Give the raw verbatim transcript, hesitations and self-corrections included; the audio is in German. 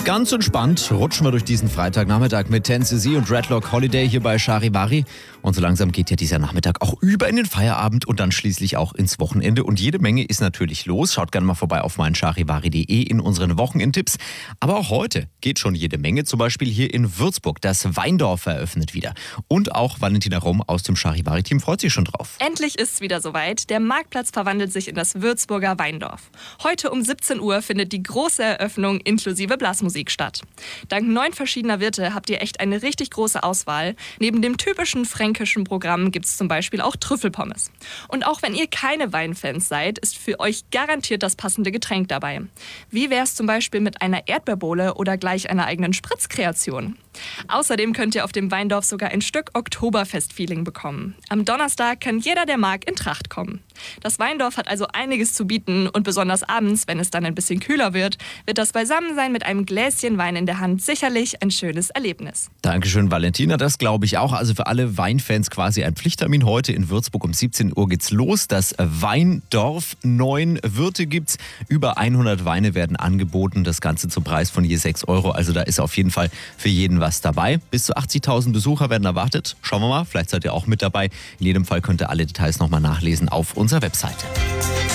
Ganz entspannt rutschen wir durch diesen Freitagnachmittag mit Ten C C und Redlock Holiday hier bei Charivari. Und so langsam geht ja dieser Nachmittag auch über in den Feierabend und dann schließlich auch ins Wochenende. Und jede Menge ist natürlich los. Schaut gerne mal vorbei auf mein charivari punkt de in unseren Wochenendtipps. Aber auch heute geht schon jede Menge. Zum Beispiel hier in Würzburg. Das Weindorf eröffnet wieder. Und auch Valentina Romm aus dem Charivari-Team freut sich schon drauf. Endlich ist es wieder soweit. Der Marktplatz verwandelt sich in das Würzburger Weindorf. Heute um siebzehn Uhr findet die große Eröffnung inklusive Blasmusik statt. Dank neun verschiedener Wirte habt ihr echt eine richtig große Auswahl. Neben dem typischen fränkischen Programm gibt es zum Beispiel auch Trüffelpommes. Und auch wenn ihr keine Weinfans seid, ist für euch garantiert das passende Getränk dabei. Wie wär's zum Beispiel mit einer Erdbeerbowle oder gleich einer eigenen Spritzkreation? Außerdem könnt ihr auf dem Weindorf sogar ein Stück Oktoberfest-Feeling bekommen. Am Donnerstag kann jeder, der mag, in Tracht kommen. Das Weindorf hat also einiges zu bieten und besonders abends, wenn es dann ein bisschen kühler wird, wird das Beisammensein mit einem Gläschen Wein in der Hand sicherlich ein schönes Erlebnis. Dankeschön, Valentina, das glaube ich auch. Also für alle Weinfans quasi ein Pflichttermin. Heute in Würzburg um siebzehn Uhr geht's los. Das Weindorf, neun Wirte gibt's. Über hundert Weine werden angeboten. Das Ganze zum Preis von je sechs Euro. Also da ist auf jeden Fall für jeden was dabei. Bis zu achtzigtausend Besucher werden erwartet. Schauen wir mal, vielleicht seid ihr auch mit dabei. In jedem Fall könnt ihr alle Details nochmal nachlesen auf unserer Webseite.